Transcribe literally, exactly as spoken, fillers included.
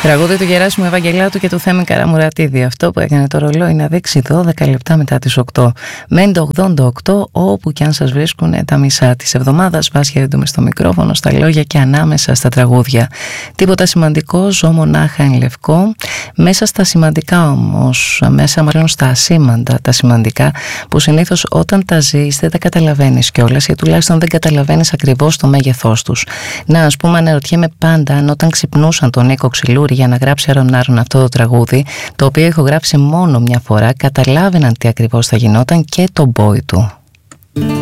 Τραγούδι του Γεράσιμου Ευαγγελάτου και του Θέμη Καραμουρατίδη. Αυτό που έκανε το ρολόι να δείξει δώδεκα λεπτά μετά τις οκτώ. Μέντε ογδόντα οκτώ, όπου και αν σας βρίσκουν τα μισά της εβδομάδας. Βάσια έντομε στο μικρόφωνο, στα λόγια και ανάμεσα στα τραγούδια. Τίποτα σημαντικό, ζω μονάχα εν λευκό. Μέσα στα σημαντικά όμως, μέσα μάλλον στα ασήμαντα, τα σημαντικά, που συνήθως όταν τα ζεις δεν τα καταλαβαίνεις κιόλας, ή τουλάχιστον δεν καταλαβαίνεις ακριβώς το μέγεθός τους. Να, ας πούμε, αναρωτιέμαι πάντα αν όταν ξυπνούσαν τον Νίκο Ξυλούρη για να γράψει Άρον Άρον αυτό το τραγούδι, το οποίο έχω γράψει μόνο μια φορά, καταλάβαιναν τι ακριβώς θα γινόταν και το μπόι του.